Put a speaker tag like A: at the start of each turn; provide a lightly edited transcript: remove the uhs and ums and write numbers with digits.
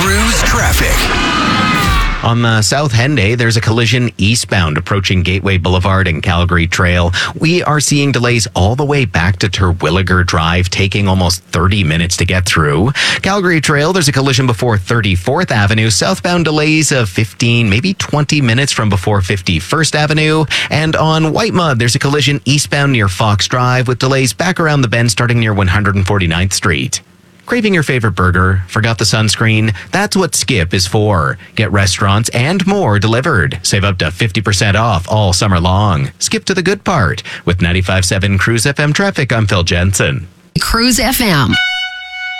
A: Cruise traffic.
B: On the South Henday, there's a collision eastbound approaching Gateway Boulevard and Calgary Trail. We are seeing delays all the way back to Terwilliger Drive, taking almost 30 minutes to get through. Calgary Trail, there's a collision before 34th Avenue. Southbound delays of 15, maybe 20 minutes from before 51st Avenue. And on Whitemud, there's a collision eastbound near Fox Drive with delays back around the bend starting near 149th Street. Craving your favorite burger? Forgot the sunscreen? That's what Skip is for. Get restaurants and more delivered. Save up to 50% off all summer long. Skip to the good part. With 95.7 Cruise FM traffic, I'm Phil Jensen.
C: Cruise FM.